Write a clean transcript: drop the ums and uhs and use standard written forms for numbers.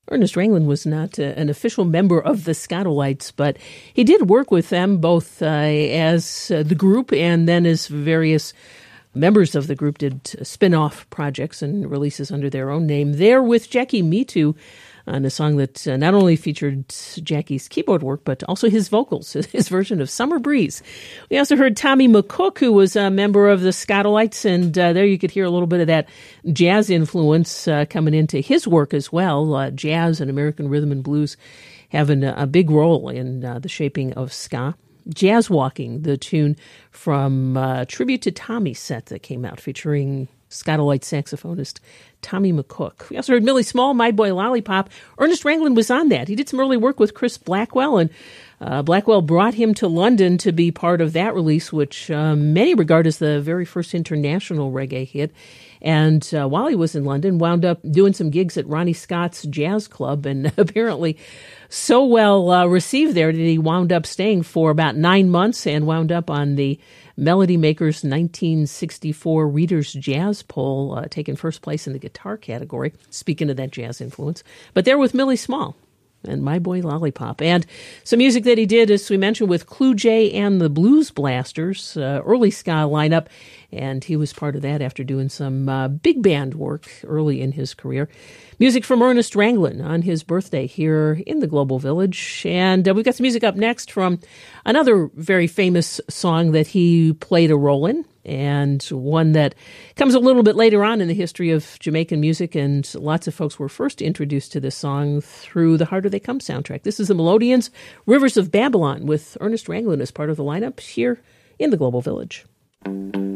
Ernest Ranglin was not an official member of the Skatalites, but he did work with them both as the group and then as various members of the group did spin-off projects and releases under their own name. There with Jackie Me Too on a song that not only featured Jackie's keyboard work, but also his vocals, his version of Summer Breeze. We also heard Tommy McCook, who was a member of the Skatalites, and there you could hear a little bit of that jazz influence coming into his work as well. Jazz and American rhythm and blues having a big role in the shaping of ska. Jazz Walking, the tune from Tribute to Tommy set that came out featuring Skatalite saxophonist Tommy McCook. We also heard Millie Small, My Boy Lollipop. Ernest Ranglin was on that. He did some early work with Chris Blackwell, and Blackwell brought him to London to be part of that release, which many regard as the very first international reggae hit. And while he was in London, wound up doing some gigs at Ronnie Scott's Jazz Club, and apparently so well received there that he wound up staying for about 9 months and wound up on the Melody Maker's 1964 Reader's Jazz Poll, taking first place in the guitar category, speaking of that jazz influence. But there with Millie Small and My Boy Lollipop. And some music that he did, as we mentioned, with Clue J and the Blues Blasters, early ska lineup, and he was part of that after doing some big band work early in his career. Music from Ernest Ranglin on his birthday here in the Global Village. And we've got some music up next from another very famous song that he played a role in, and one that comes a little bit later on in the history of Jamaican music, and lots of folks were first introduced to this song through the Harder They Come soundtrack. This is the Melodians, Rivers of Babylon, with Ernest Ranglin as part of the lineup here in the Global Village.